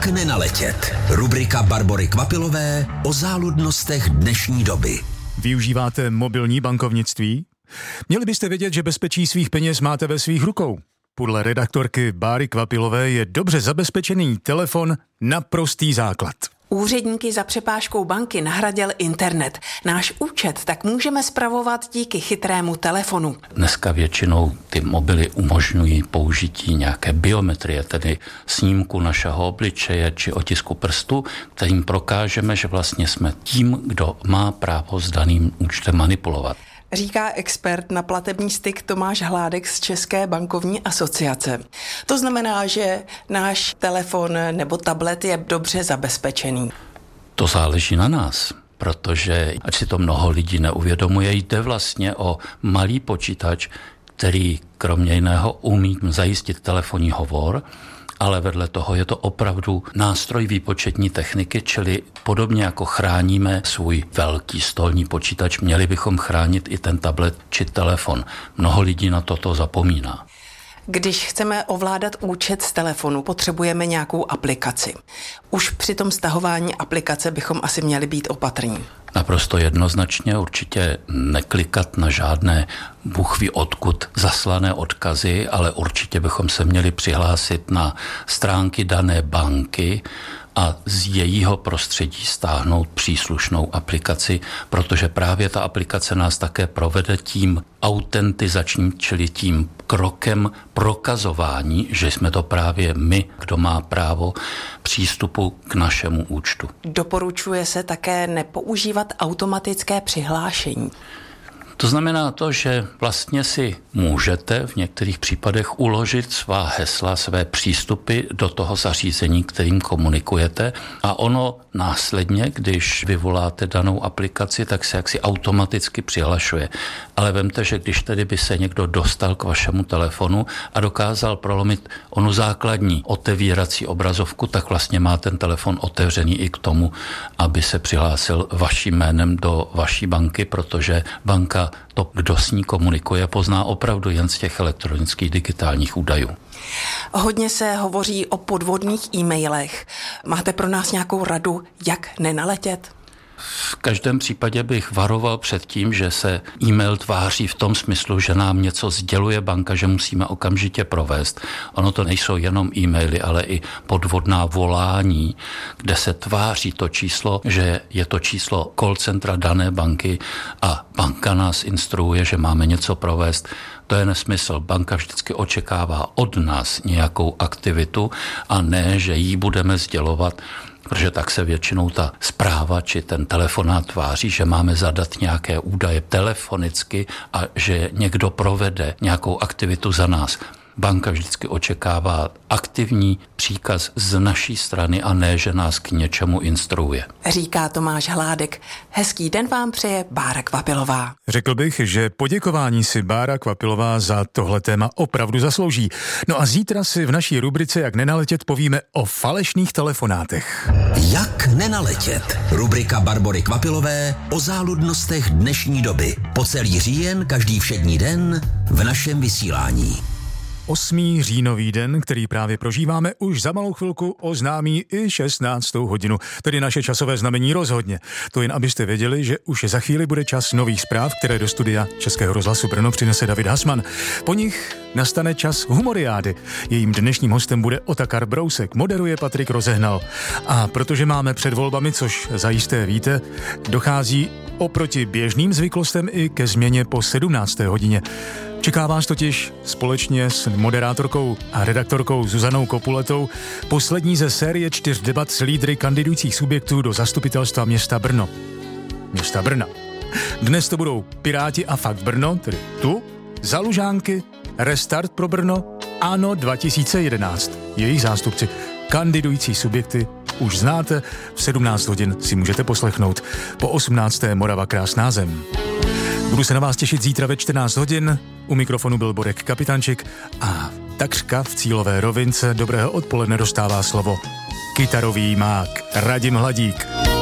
Jak nenaletět? Rubrika Barbory Kvapilové o záludnostech dnešní doby. Využíváte mobilní bankovnictví? Měli byste vědět, že bezpečí svých peněz máte ve svých rukou. Podle redaktorky Báry Kvapilové je dobře zabezpečený telefon naprostý základ. Úředníky za přepážkou banky nahradil internet. Náš účet tak můžeme spravovat díky chytrému telefonu. Dneska většinou ty mobily umožňují použití nějaké biometrie, tedy snímku našeho obličeje či otisku prstu, kterým prokážeme, že vlastně jsme tím, kdo má právo s daným účtem manipulovat. Říká expert na platební styk Tomáš Hládek z České bankovní asociace. To znamená, že náš telefon nebo tablet je dobře zabezpečený. To záleží na nás, protože, ať si to mnoho lidí neuvědomuje, jde vlastně o malý počítač, který kromě jiného umí zajistit telefonní hovor, ale vedle toho je to opravdu nástroj výpočetní techniky, čili podobně jako chráníme svůj velký stolní počítač, měli bychom chránit i ten tablet či telefon. Mnoho lidí na toto zapomíná. Když chceme ovládat účet z telefonu, potřebujeme nějakou aplikaci. Už při tom stahování aplikace bychom asi měli být opatrní. Naprosto jednoznačně určitě neklikat na žádné bůhví odkud zaslané odkazy, ale určitě bychom se měli přihlásit na stránky dané banky a z jejího prostředí stáhnout příslušnou aplikaci, protože právě ta aplikace nás také provede tím autentizačním, čili tím krokem prokazování, že jsme to právě my, kdo má právo přístupu k našemu účtu. Doporučuje se také nepoužívat automatické přihlášení. To znamená to, že vlastně si můžete v některých případech uložit svá hesla, své přístupy do toho zařízení, kterým komunikujete, a ono následně, když vyvoláte danou aplikaci, tak se jaksi automaticky přihlašuje. Ale vemte, že když tedy by se někdo dostal k vašemu telefonu a dokázal prolomit onu základní otevírací obrazovku, tak vlastně má ten telefon otevřený i k tomu, aby se přihlásil vaším jménem do vaší banky, protože banka to, kdo s ní komunikuje, pozná opravdu jen z těch elektronických digitálních údajů. Hodně se hovoří o podvodných e-mailech. Máte pro nás nějakou radu, jak nenaletět? V každém případě bych varoval před tím, že se e-mail tváří v tom smyslu, že nám něco sděluje banka, že musíme okamžitě provést. Ono to nejsou jenom e-maily, ale i podvodná volání, kde se tváří to číslo, že je to číslo call centra dané banky a banka nás instruuje, že máme něco provést. To je nesmysl. Banka vždycky očekává od nás nějakou aktivitu a ne, že jí budeme sdělovat, protože tak se většinou ta zpráva či ten telefonát tváří, že máme zadat nějaké údaje telefonicky a že někdo provede nějakou aktivitu za nás. Banka vždycky očekává aktivní příkaz z naší strany a ne, že nás k něčemu instruuje. Říká Tomáš Hládek. Hezký den vám přeje Bára Kvapilová. Řekl bych, že poděkování si Bára Kvapilová za tohle téma opravdu zaslouží. No a zítra si v naší rubrice Jak nenaletět povíme o falešných telefonátech. Jak nenaletět? Rubrika Barbory Kvapilové o záludnostech dnešní doby. Po celý říjen, každý všední den v našem vysílání. 8. říjnový den, který právě prožíváme, už za malou chvilku oznámí i 16. hodinu, tedy naše časové znamení rozhodně. To jen abyste věděli, že už za chvíli bude čas nových zpráv, které do studia Českého rozhlasu Brno přinese David Hasman. Po nich nastane čas humoriády. Jejím dnešním hostem bude Otakar Brousek, moderuje Patrik Rozehnal. A protože máme před volbami, což zajisté víte, dochází oproti běžným zvyklostem i ke změně po 17. hodině. Čeká vás totiž společně s moderátorkou a redaktorkou Zuzanou Kopuletou poslední ze série 4 debat s lídry kandidujících subjektů do zastupitelstva města Brno. Města Brna. Dnes to budou Piráti a Fakt Brno, tedy tu, Za Lužánky, Restart pro Brno, ANO 2011. Jejich zástupci, kandidující subjekty už znáte, v 17 hodin si můžete poslechnout. Po 18. Morava krásná zem. Budu se na vás těšit zítra ve 14 hodin. U mikrofonu byl Borek Kapitančik a takřka v cílové rovince dobrého odpoledne dostává slovo kytarový mák Radim Hladík.